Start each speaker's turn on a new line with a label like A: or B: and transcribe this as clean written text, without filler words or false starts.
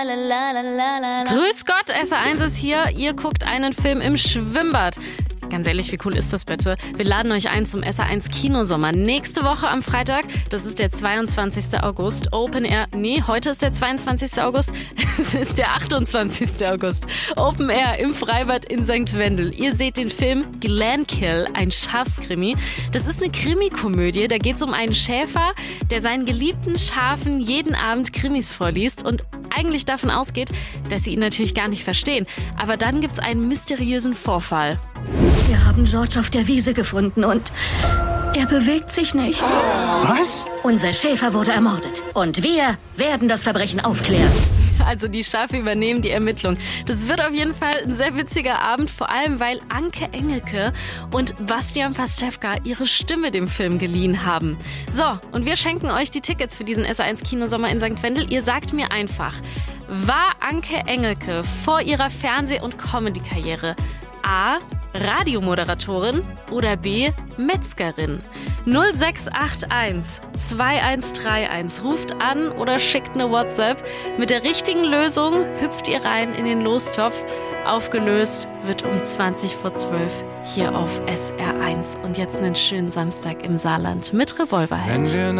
A: Grüß Gott, SR1 ist hier. Ihr guckt einen Film im Schwimmbad. Ganz ehrlich, wie cool ist das bitte? Wir laden euch ein zum SR1 Kinosommer. Nächste Woche am Freitag, das ist der 22. August, Open Air. Nee, heute ist der 22. August. Es ist der 28. August. Open Air im Freibad in St. Wendel. Ihr seht den Film Glenkill, ein Schafskrimi. Das ist eine Krimikomödie. Da geht es um einen Schäfer, der seinen geliebten Schafen jeden Abend Krimis vorliest und eigentlich davon ausgeht, dass sie ihn natürlich gar nicht verstehen. Aber dann gibt es einen mysteriösen Vorfall.
B: Wir haben George auf der Wiese gefunden und er bewegt sich nicht.
C: Was?
B: Unser Schäfer wurde ermordet und wir werden das Verbrechen aufklären.
A: Also die Schafe übernehmen die Ermittlung. Das wird auf jeden Fall ein sehr witziger Abend, vor allem weil Anke Engelke und Bastian Pastewka ihre Stimme dem Film geliehen haben. So, und wir schenken euch die Tickets für diesen SR1 Kinosommer in St. Wendel. Ihr sagt mir einfach, war Anke Engelke vor ihrer Fernseh- und Comedy-Karriere A. Radiomoderatorin oder B. Metzgerin? 0681 2131. Ruft an oder schickt eine WhatsApp. Mit der richtigen Lösung hüpft ihr rein in den Lostopf. Aufgelöst wird um 20:12 hier auf SR1. Und jetzt einen schönen Samstag im Saarland mit Revolverheld.